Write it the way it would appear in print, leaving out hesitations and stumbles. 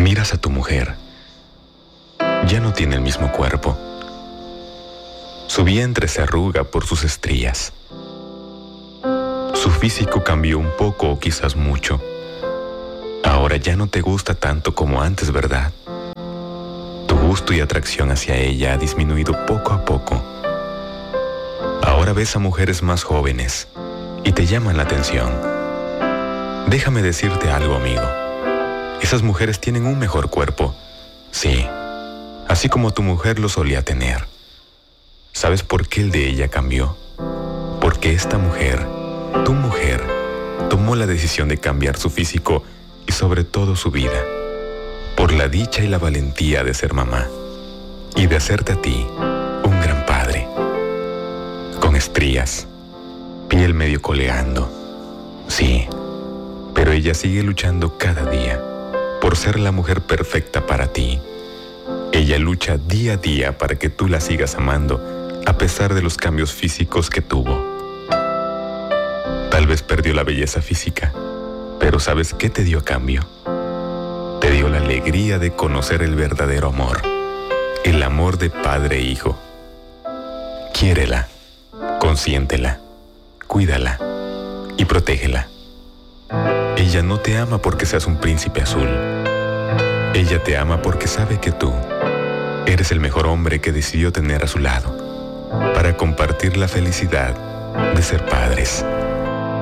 Miras a tu mujer. Ya no tiene el mismo cuerpo. Su vientre se arruga por sus estrías. Su físico cambió un poco o quizás mucho. Ahora ya no te gusta tanto como antes, ¿verdad? Tu gusto y atracción hacia ella ha disminuido poco a poco. Ahora ves a mujeres más jóvenes y te llaman la atención. Déjame decirte algo, amigo. Esas mujeres tienen un mejor cuerpo. Sí, así como tu mujer lo solía tener. ¿Sabes por qué el de ella cambió? Porque esta mujer, tu mujer, tomó la decisión de cambiar su físico y sobre todo su vida, por la dicha y la valentía de ser mamá y de hacerte a ti un gran padre, con estrías, piel medio coleando. Sí, pero ella sigue luchando cada día por ser la mujer perfecta para ti. Ella lucha día a día para que tú la sigas amando a pesar de los cambios físicos que tuvo. Tal vez perdió la belleza física, pero ¿sabes qué te dio a cambio? Te dio la alegría de conocer el verdadero amor, el amor de padre e hijo. Quiérela, consiéntela, cuídala y protégela. Ella no te ama porque seas un príncipe azul. Ella te ama porque sabe que tú eres el mejor hombre que decidió tener a su lado para compartir la felicidad de ser padres.